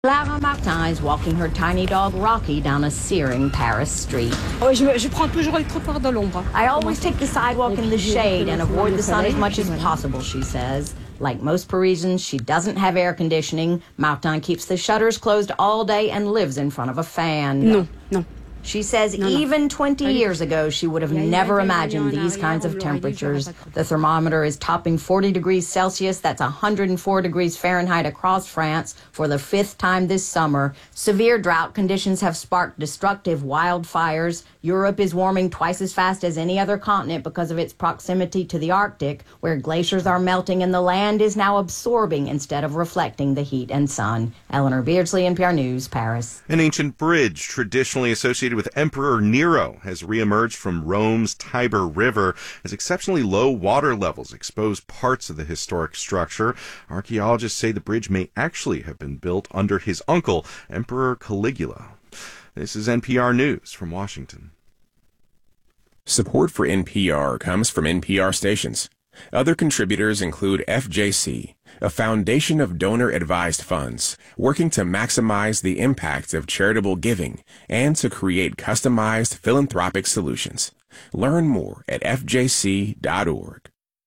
Clara Martin is walking her tiny dog Rocky down a searing Paris street. Je prends toujours le trottoir de l'ombre. I always take the sidewalk in the shade and avoid the sun as much as possible, she says. Like most Parisians, she doesn't have air conditioning. Martin keeps the shutters closed all day and lives in front of a fan. Non. She says even 20 years ago, she would have never imagined these kinds of temperatures. The thermometer is topping 40 degrees Celsius. That's 104 degrees Fahrenheit across France for the fifth time this summer. Severe drought conditions have sparked destructive wildfires. Europe is warming twice as fast as any other continent because of its proximity to the Arctic, where glaciers are melting and the land is now absorbing instead of reflecting the heat and sun. Eleanor Beardsley, NPR News, Paris. An ancient bridge traditionally associated with Emperor Nero has reemerged from Rome's Tiber River as exceptionally low water levels expose parts of the historic structure. Archaeologists say the bridge may actually have been built under his uncle, Emperor Caligula. This is NPR News from Washington. Support for NPR comes from NPR stations. Other contributors include FJC, a foundation of donor-advised funds working to maximize the impact of charitable giving and to create customized philanthropic solutions. Learn more at fjc.org.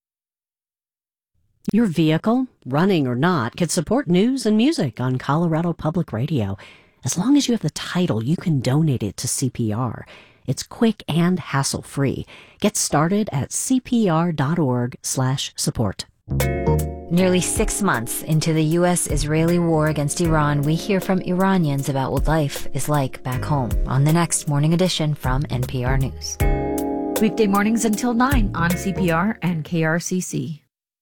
Your vehicle, running or not, can support news and music on Colorado Public Radio. As long as you have the title, you can donate it to CPR. It's quick and hassle-free. Get started at cpr.org/support. Nearly 6 months into the U.S.-Israeli war against Iran, we hear from Iranians about what life is like back home on the next Morning Edition from NPR News. Weekday mornings until 9 on CPR and KRCC.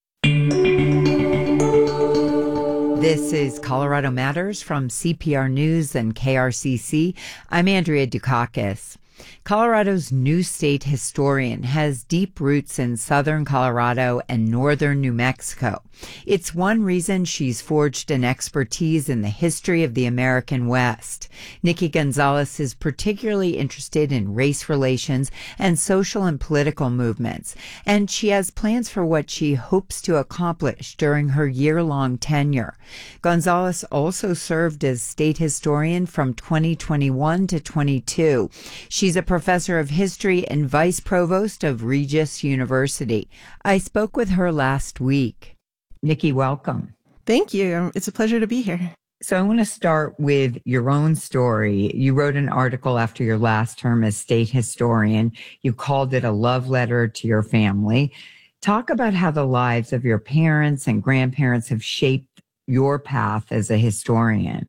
This is Colorado Matters from CPR News and KRCC. I'm Andrea Dukakis. Colorado's new state historian has deep roots in southern Colorado and northern New Mexico. It's one reason she's forged an expertise in the history of the American West. Nikki Gonzalez is particularly interested in race relations and social and political movements, and she has plans for what she hopes to accomplish during her year-long tenure. Gonzalez also served as state historian from 2021 to 22. She's a professor of history and vice provost of Regis University. I spoke with her last week. Nikki, welcome. Thank you. It's a pleasure to be here. So I want to start with your own story. You wrote an article after your last term as state historian. You called it a love letter to your family. Talk about how the lives of your parents and grandparents have shaped your path as a historian.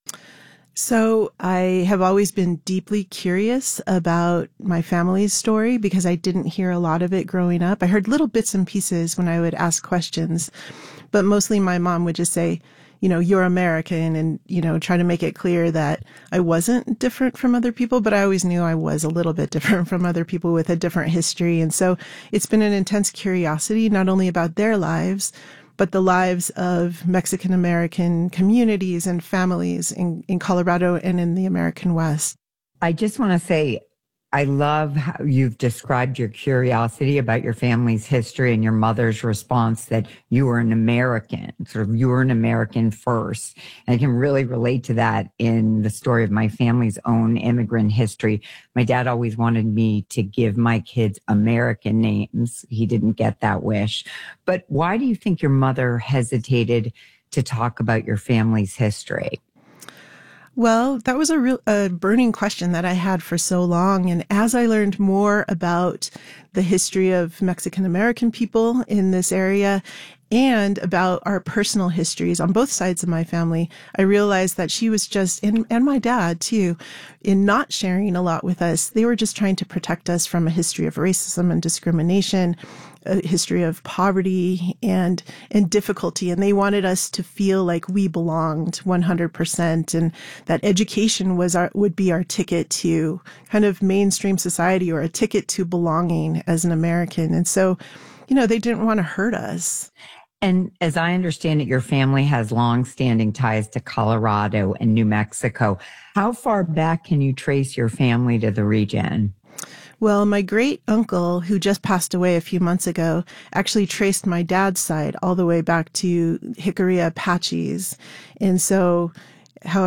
So I have always been deeply curious about my family's story because I didn't hear a lot of it growing up. I heard little bits and pieces when I would ask questions, but mostly my mom would just say, you know, you're American, and, you know, try to make it clear that I wasn't different from other people, but I always knew I was a little bit different from other people with a different history. And so it's been an intense curiosity, not only about their lives, but the lives of Mexican-American communities and families in Colorado and in the American West. I just want to say, I love how you've described your curiosity about your family's history and your mother's response that you were an American, you were an American first. And I can really relate to that in the story of my family's own immigrant history. My dad always wanted me to give my kids American names. He didn't get that wish. But why do you think your mother hesitated to talk about your family's history? Well, that was a burning question that I had for so long. And as I learned more about the history of Mexican-American people in this area and about our personal histories on both sides of my family, I realized that she was just, and my dad too, in not sharing a lot with us. They were just trying to protect us from a history of racism and discrimination, a history of poverty and difficulty. And they wanted us to feel like we belonged 100%, and that education would be our ticket to kind of mainstream society, or a ticket to belonging as an American. And so, you know, they didn't want to hurt us. And as I understand it, your family has long-standing ties to Colorado and New Mexico. How far back can you trace your family to the region? Well, my great uncle, who just passed away a few months ago, actually traced my dad's side all the way back to Jicarilla Apaches. And so However,